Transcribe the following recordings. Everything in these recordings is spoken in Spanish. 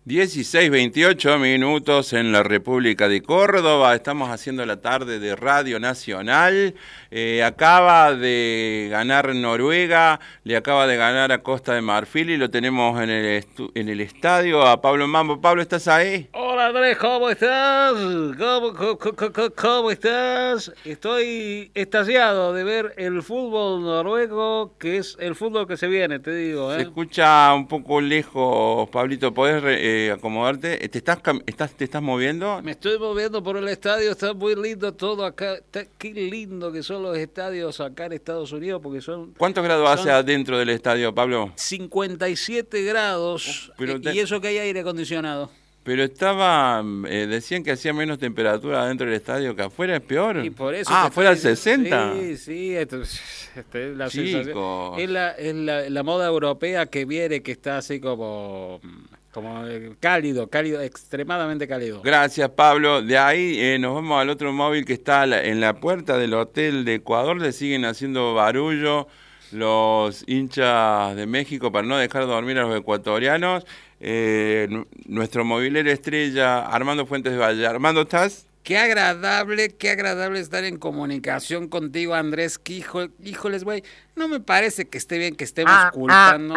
16:28 en la República de Córdoba. Estamos haciendo la tarde de Radio Nacional. Acaba de ganar Noruega, le acaba de ganar a Costa de Marfil y lo tenemos en el estadio a Pablo Mambo. Pablo, ¿estás ahí? Hola Andrés, ¿cómo estás? ¿Cómo estás? Estoy extasiado de ver el fútbol noruego, que es el fútbol que se viene, te digo. Se escucha un poco lejos, Pablito. ¿Podés acomodarte? ¿Te estás moviendo? Me estoy moviendo por el estadio, está muy lindo todo acá. Qué lindo que son los estadios acá en Estados Unidos, porque son... ¿Cuántos grados hace adentro del estadio, Pablo? 57 grados, y eso que hay aire acondicionado. Pero decían que hacía menos temperatura adentro del estadio que afuera, es peor. Y por eso afuera al 60. Sí, es la Chicos. sensación. Es la moda europea que viene, que está así como cálido, extremadamente cálido. Gracias, Pablo. De ahí nos vamos al otro móvil que está en la puerta del hotel de Ecuador. Le siguen haciendo barullo los hinchas de México para no dejar dormir a los ecuatorianos. Nuestro movilero estrella, Armando Fuentes de Valle. Armando, ¿estás? Qué agradable estar en comunicación contigo, Andrés. Híjoles, güey, no me parece que esté bien que estemos culpando.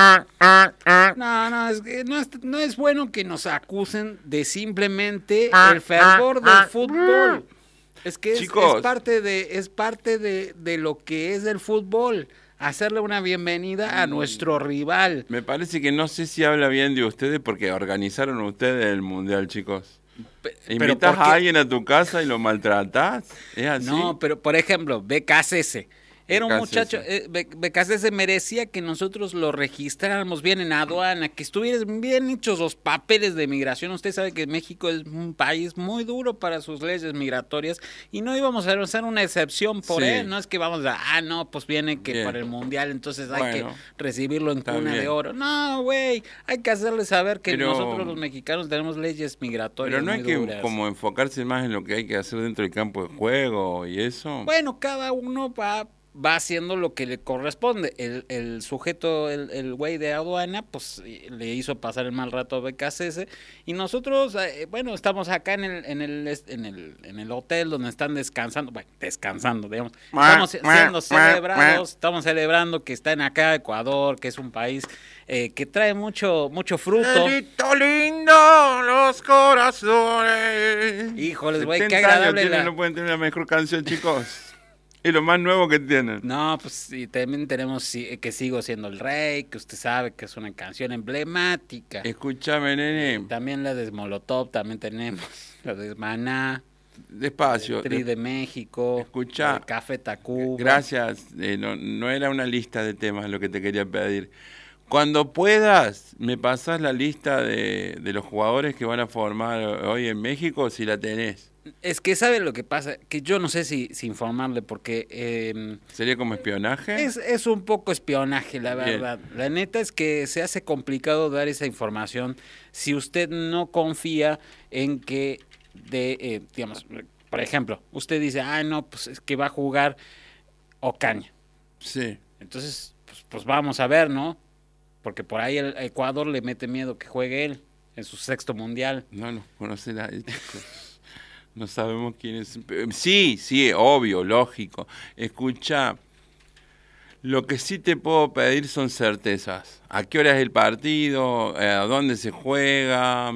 No, es que no es bueno que nos acusen de simplemente el fervor del fútbol. Es que es parte de lo que es el fútbol. Hacerle una bienvenida a nuestro rival. Me parece que no sé si habla bien de ustedes porque organizaron ustedes el Mundial, chicos. ¿Invitas a alguien a tu casa y lo maltratás? ¿Es así? No, pero por ejemplo, BKCS. Era un muchacho, BKCS merecía que nosotros lo registráramos bien en aduana, que estuvieran bien hechos los papeles de migración. Usted sabe que México es un país muy duro para sus leyes migratorias y no íbamos a hacer una excepción por él. No es que vamos pues viene que para el Mundial, entonces hay que recibirlo en cuna de oro. No, güey, hay que hacerle saber que nosotros los mexicanos tenemos leyes migratorias muy duras. Pero no hay que como enfocarse más en lo que hay que hacer dentro del campo de juego y eso. Bueno, cada uno va haciendo lo que le corresponde. El sujeto, el güey de aduana, pues le hizo pasar el mal rato a BKCS y nosotros, estamos acá en el hotel donde están descansando, digamos. Estamos siendo celebrados, estamos celebrando que están acá Ecuador, que es un país que trae mucho fruto. Elito lindo, los corazones. Híjoles, güey, qué agradable. No pueden tener una mejor canción, chicos. Es lo más nuevo que tienen. No, pues y también tenemos que Sigo Siendo el Rey, que usted sabe que es una canción emblemática. Escúchame, nene. También la de Molotov, también tenemos la de Maná. Despacio. Tri de México. Escucha. Café Tacuba. Gracias. No era una lista de temas lo que te quería pedir. Cuando puedas, me pasás la lista de los jugadores que van a formar hoy en México, si la tenés. Es que ¿sabe lo que pasa? Que yo no sé si informarle porque... ¿Sería como espionaje? Es un poco espionaje, la verdad. Bien. La neta es que se hace complicado dar esa información si usted no confía en que, digamos, por ejemplo, usted dice, pues es que va a jugar Ocaña. Sí. Entonces, pues vamos a ver, ¿no? Porque por ahí el Ecuador le mete miedo que juegue él en su 6º mundial. No conoce nadie, chicos. No sabemos quién es. Sí, obvio, lógico. Escucha, lo que sí te puedo pedir son certezas. ¿A qué hora es el partido? ¿A dónde se juega?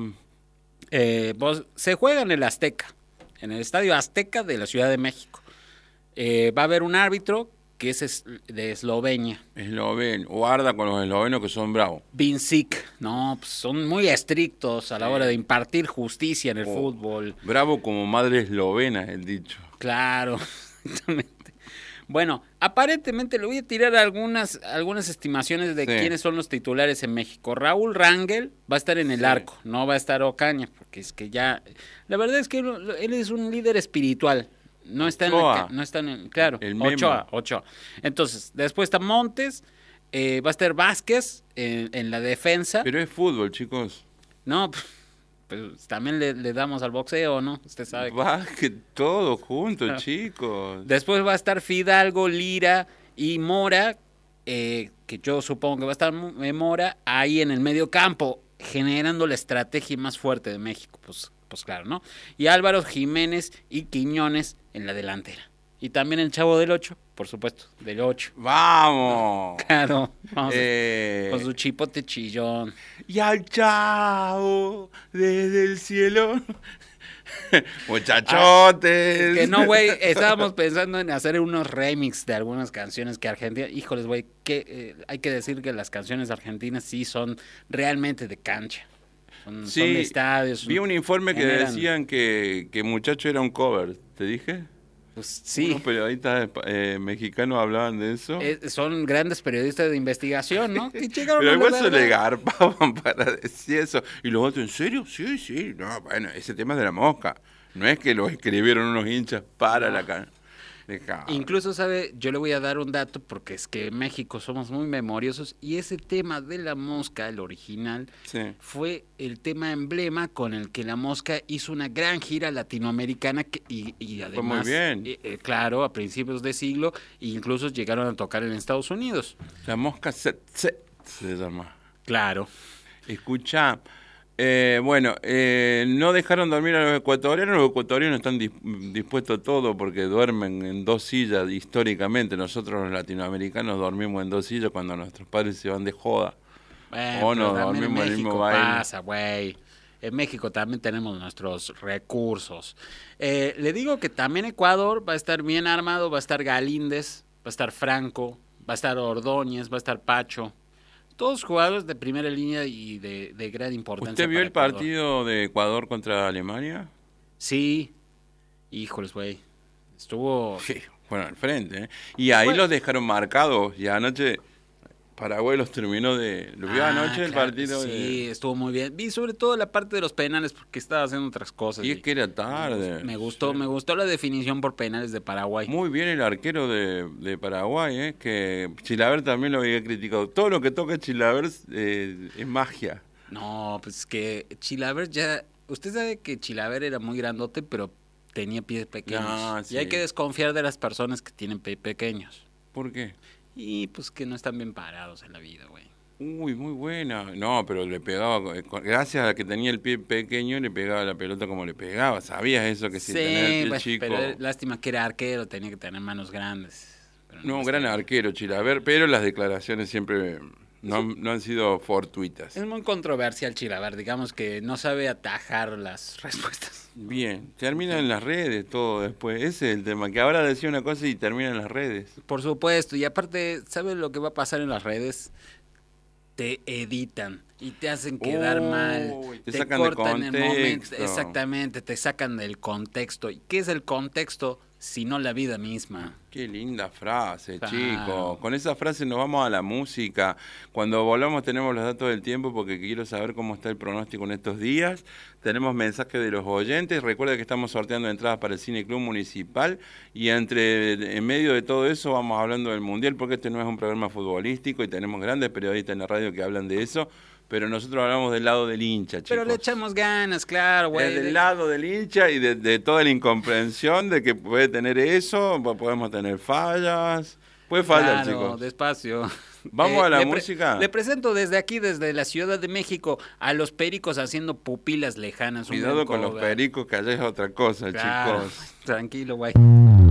Se juega en el Azteca, en el Estadio Azteca de la Ciudad de México. Va a haber un árbitro que es de Eslovenia. Guarda con los eslovenos que son bravos. Vincic, pues son muy estrictos a la hora de impartir justicia en el fútbol. Bravo como madre eslovena, el dicho. Claro, exactamente. Bueno, aparentemente le voy a tirar algunas estimaciones de quiénes son los titulares en México. Raúl Rangel va a estar en el arco, no va a estar Ocaña, porque es que ya... La verdad es que él es un líder espiritual. No está claro, Ochoa. Entonces, después está Montes, va a estar Vázquez en la defensa. Pero es fútbol, chicos. No, pues también le damos al boxeo, ¿no? Usted sabe. Vázquez, todo junto, chicos. Después va a estar Fidalgo, Lira y Mora, que yo supongo que va a estar Mora ahí en el medio campo. generando la estrategia más fuerte de México, pues claro, ¿no? Y Álvaro Jiménez y Quiñones en la delantera. Y también el Chavo del 8, por supuesto, del 8. ¡Vamos! Claro, vamos con su chipote chillón. Y al Chavo desde el cielo. Muchachotes. Es que no, güey, estábamos pensando en hacer unos remix de algunas canciones que Argentina... Híjoles, güey, hay que decir que las canciones argentinas sí son realmente de cancha. Son de estadios. Vi un informe que decían que Muchacho era un cover, ¿te dije? Pues sí. Unos periodistas mexicanos hablaban de eso. Son grandes periodistas de investigación, ¿no? Que pero igual se le garpaban para decir eso. Y los otros, ¿en serio? Sí. No, bueno, ese tema es de La Mosca. No es que lo escribieron unos hinchas para la cara. Incluso, ¿sabe? Yo le voy a dar un dato porque es que en México somos muy memoriosos y ese tema de La Mosca, el original, fue el tema emblema con el que La Mosca hizo una gran gira latinoamericana y además, fue muy bien. Claro, a principios de siglo, e incluso llegaron a tocar en Estados Unidos. La Mosca se llama. Claro. Escucha... no dejaron dormir a los ecuatorianos están dispuestos a todo porque duermen en 2 sillas históricamente. Nosotros los latinoamericanos dormimos en 2 sillas cuando nuestros padres se van de joda. O no, dormimos en el mismo baile. Pasa, güey. En México también tenemos nuestros recursos. Le digo que también Ecuador va a estar bien armado, va a estar Galíndez, va a estar Franco, va a estar Ordóñez, va a estar Pacho. Todos jugadores de primera línea y de gran importancia. ¿Usted vio el partido de Ecuador contra Alemania? Sí. Híjoles, güey. Estuvo... Sí, fueron al frente, ¿eh? Y ahí los dejaron marcados. Y anoche Paraguay los terminó de... ¿Lo vio anoche el partido? Sí, estuvo muy bien. Vi sobre todo la parte de los penales porque estaba haciendo otras cosas. Y es que era tarde. Me gustó la definición por penales de Paraguay. Muy bien el arquero de Paraguay, que Chilavert también lo había criticado. Todo lo que toca Chilavert es magia. No, pues que Chilavert ya... Usted sabe que Chilavert era muy grandote, pero tenía pies pequeños. Sí. Y hay que desconfiar de las personas que tienen pies pequeños. ¿Por qué? Y pues que no están bien parados en la vida, güey. Uy, muy buena. No, pero le pegaba, gracias a que tenía el pie pequeño, le pegaba la pelota como le pegaba. ¿Sabías eso? Que si tenía el pie chico... pero lástima que era arquero, tenía que tener manos grandes. No, gran arquero, Chilavert, pero las declaraciones siempre no han sido fortuitas. Es muy controversial Chilavert, digamos que no sabe atajar las respuestas. Bien, termina en las redes todo después. Ese es el tema, que ahora decía una cosa y termina en las redes. Por supuesto, y aparte, ¿sabes lo que va a pasar en las redes? Te editan y te hacen quedar mal, te sacan cortan el momento, exactamente, te sacan del contexto. ¿Y qué es el contexto sino la vida misma? Qué linda frase, chicos. Con esa frase nos vamos a la música. Cuando volvamos tenemos los datos del tiempo porque quiero saber cómo está el pronóstico en estos días. Tenemos mensajes de los oyentes. Recuerda que estamos sorteando entradas para el Cine Club Municipal y en medio de todo eso vamos hablando del Mundial porque este no es un programa futbolístico y tenemos grandes periodistas en la radio que hablan de eso. Pero nosotros hablamos del lado del hincha, chicos. Pero le echamos ganas, claro, güey. Del lado del hincha y de toda la incomprensión de que puede tener eso, podemos tener fallas. Puede fallar, chicos. Despacio. Vamos a la música. Le presento desde aquí, desde la Ciudad de México, a los Pericos haciendo Pupilas Lejanas. Cuidado con los pericos, que allá es otra cosa, chicos. Tranquilo, güey.